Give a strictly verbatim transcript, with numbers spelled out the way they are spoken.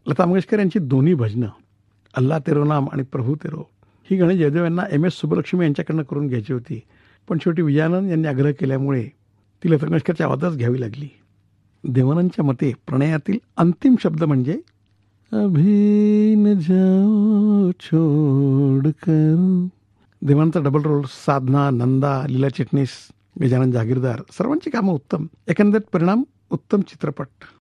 लता मंगेशकर यांची दोन्ही भजनं अल्ला तेरो नाम आणि प्रभू तेरो ही गाणी जयदेव यांना एम एस सुब्बलक्ष्मी यांच्याकडनं करून घ्यायची होती, पण शेवटी विजयानंद यांनी आग्रह केल्यामुळे ती लता मंगेशकरच्या आवाजात घ्यावी लागली. देवानंदच्या मते प्रणयातील अंतिम शब्द म्हणजे अभी न जाओ छोड़ कर. देवानंदचा डबल रोल साधना, नंदा, लीला चिटणीस, गजानन जागीरदार सर्वांची कामं उत्तम. एकंदरीत परिणाम उत्तम चित्रपट.